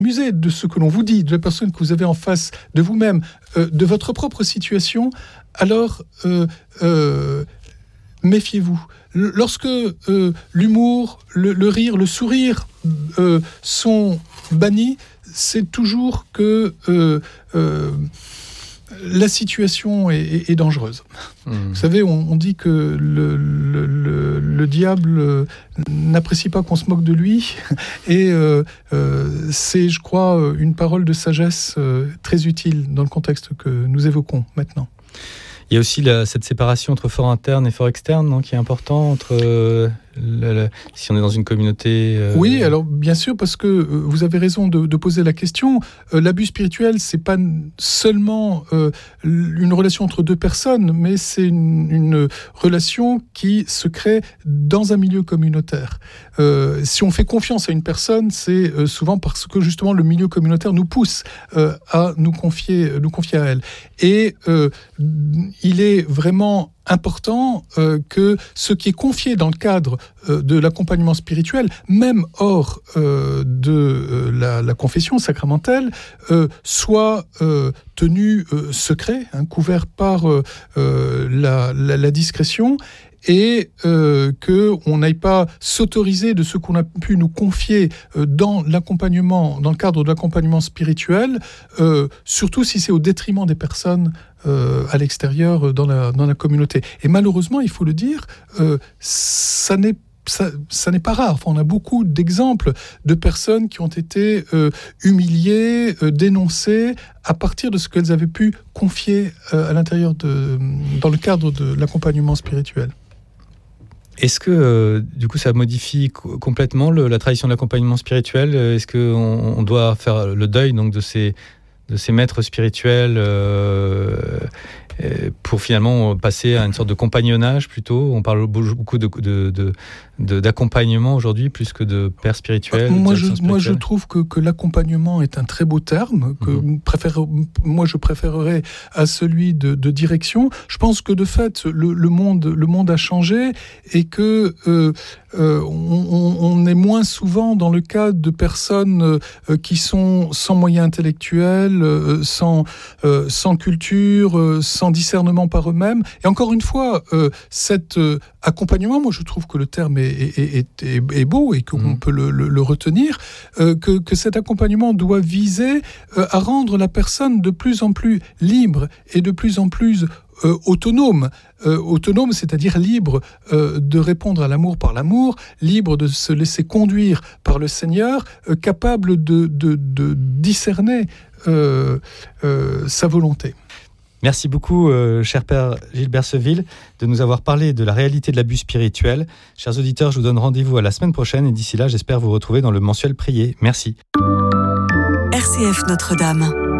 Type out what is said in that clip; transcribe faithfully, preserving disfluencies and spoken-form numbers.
Musée de ce que l'on vous dit, de la personne que vous avez en face de vous-même, euh, de votre propre situation, alors euh, euh, méfiez-vous. L- lorsque euh, l'humour, le, le rire, le sourire euh, sont bannis, c'est toujours que euh, euh, la situation est, est, est dangereuse. Mmh. Vous savez, on, on dit que le, le, le, le diable n'apprécie pas qu'on se moque de lui, et euh, euh, c'est, je crois, une parole de sagesse euh, très utile dans le contexte que nous évoquons maintenant. Il y a aussi la, cette séparation entre fort interne et fort externe, non, qui est important, entre euh, le, le, si on est dans une communauté... Euh... Oui, alors bien sûr, parce que euh, vous avez raison de, de poser la question. Euh, l'abus spirituel, c'est pas seulement euh, une relation entre deux personnes, mais c'est une, une relation qui se crée dans un milieu communautaire. Euh, si on fait confiance à une personne, c'est euh, souvent parce que justement le milieu communautaire nous pousse euh, à nous confier, nous confier à elle. Et euh, il est vraiment important euh, que ce qui est confié dans le cadre euh, de l'accompagnement spirituel, même hors euh, de euh, la, la confession sacramentelle, euh, soit euh, tenu euh, secret, hein, couvert par euh, euh, la, la, la discrétion, et euh, qu'on n'aille pas s'autoriser de ce qu'on a pu nous confier euh, dans l'accompagnement, dans le cadre de l'accompagnement spirituel, euh, surtout si c'est au détriment des personnes euh, à l'extérieur, euh, dans la, dans la communauté. Et malheureusement, il faut le dire, euh, ça n'est Ça, ça n'est pas rare. Enfin, on a beaucoup d'exemples de personnes qui ont été euh, humiliées, euh, dénoncées à partir de ce qu'elles avaient pu confier euh, à l'intérieur de, dans le cadre de l'accompagnement spirituel. Est-ce que, euh, du coup, ça modifie co- complètement le, la tradition de l'accompagnement spirituel ? Est-ce qu'on on doit faire le deuil donc, de, ces, de ces maîtres spirituels euh, pour finalement passer à une sorte de compagnonnage plutôt ? On parle beaucoup de, de, de, de, d'accompagnement aujourd'hui, plus que de père spirituel. Moi, je, moi, je trouve que, que l'accompagnement est un très beau terme, que mmh. préfère, moi, je préférerais à celui de, de direction. Je pense que, de fait, le, le, monde, le monde a changé et que euh, euh, on, on est moins souvent dans le cas de personnes euh, qui sont sans moyens intellectuels, euh, sans, euh, sans culture, euh, sans discernement par eux-mêmes. Et encore une fois, euh, cet euh, accompagnement, moi, je trouve que le terme est Est, est, est, est beau et qu'on mmh. peut le, le, le retenir, euh, que, que cet accompagnement doit viser euh, à rendre la personne de plus en plus libre et de plus en plus euh, autonome. Euh, autonome, c'est-à-dire libre euh, de répondre à l'amour par l'amour, libre de se laisser conduire par le Seigneur, euh, capable de, de, de discerner euh, euh, sa volonté. Merci beaucoup, euh, cher Père Gilbert Seville, de nous avoir parlé de la réalité de l'abus spirituel. Chers auditeurs, je vous donne rendez-vous à la semaine prochaine et d'ici là, j'espère vous retrouver dans le mensuel prier. Merci. R C F Notre-Dame.